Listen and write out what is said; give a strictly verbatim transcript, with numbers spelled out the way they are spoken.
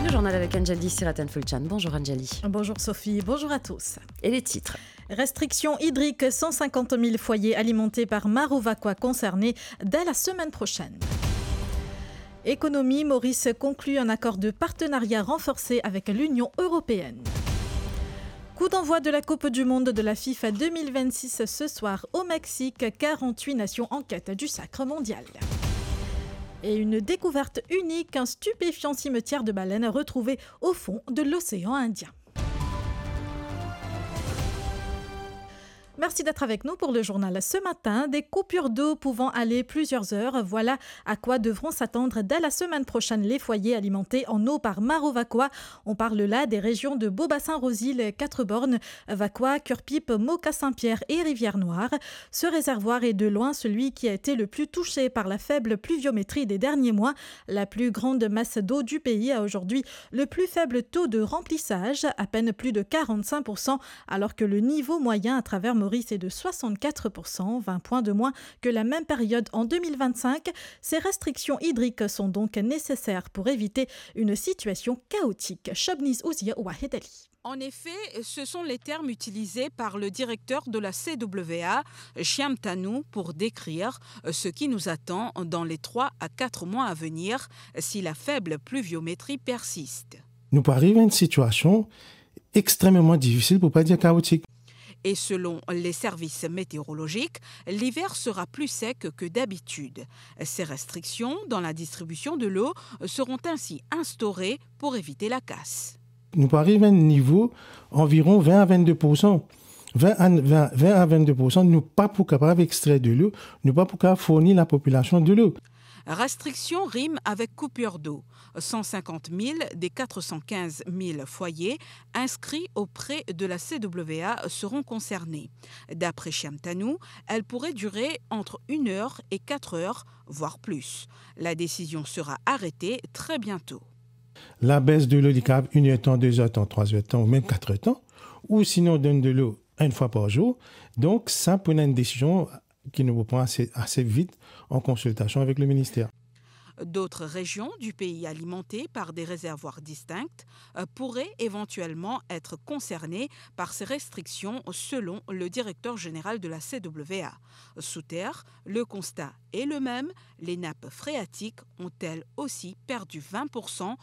Le journal avec Anjali Siraten-Fulchan. Bonjour Anjali. Bonjour Sophie, bonjour à tous. Et les titres. Restrictions hydriques, cent cinquante mille foyers alimentés par Marovacqua concernés dès la semaine prochaine. Économie, Maurice conclut un accord de partenariat renforcé avec l'Union européenne. Coup d'envoi de la Coupe du monde de la FIFA deux mille vingt-six ce soir au Mexique, quarante-huit nations en quête du sacre mondial. Et une découverte unique, un stupéfiant cimetière de baleines retrouvé au fond de l'océan Indien. Merci d'être avec nous pour le journal ce matin. Des coupures d'eau pouvant aller plusieurs heures. Voilà à quoi devront s'attendre dès la semaine prochaine les foyers alimentés en eau par Marovacqua. On parle là des régions de Beaubassin-Rosil, Quatre-Bornes, Vacqua, Cœur-Pipe, Maucas-Saint-Pierre et Rivière-Noire. Ce réservoir est de loin celui qui a été le plus touché par la faible pluviométrie des derniers mois. La plus grande masse d'eau du pays a aujourd'hui le plus faible taux de remplissage, à peine plus de quarante-cinq pour cent, alors que le niveau moyen à travers Maurice est de soixante-quatre pour cent, vingt points de moins que la même période en deux mille vingt-cinq. Ces restrictions hydriques sont donc nécessaires pour éviter une situation chaotique. Chobniz Ouzia Ouahedali. En effet, ce sont les termes utilisés par le directeur de la C W A, Chiam Tanou, pour décrire ce qui nous attend dans les trois à quatre mois à venir si la faible pluviométrie persiste. Nous pouvons arriver à une situation extrêmement difficile, pour ne pas dire chaotique. Et selon les services météorologiques, l'hiver sera plus sec que d'habitude. Ces restrictions dans la distribution de l'eau seront ainsi instaurées pour éviter la casse. Nous pouvons arriver à un niveau environ vingt à vingt-deux pour cent. vingt à vingt-deux pour cent, nous ne sommes pas pour capable d'extraire de l'eau, nous ne sommes pas pour capable fournir la population de l'eau. Restriction rime avec coupure d'eau. cent cinquante mille des quatre cent quinze mille foyers inscrits auprès de la C W A seront concernés. D'après Chiam Tanou, elle pourrait durer entre une heure et quatre heures, voire plus. La décision sera arrêtée très bientôt. La baisse de l'eau du câble, une heure temps, deux heures temps, trois heures temps, ou même quatre heures temps, ou sinon on donne de l'eau une fois par jour. Donc ça, pour une décision qui nous prend assez, assez vite en consultation avec le ministère. D'autres régions du pays alimentées par des réservoirs distincts pourraient éventuellement être concernées par ces restrictions selon le directeur général de la C W A. Sous terre, le constat est le même, les nappes phréatiques ont elles aussi perdu vingt pour cent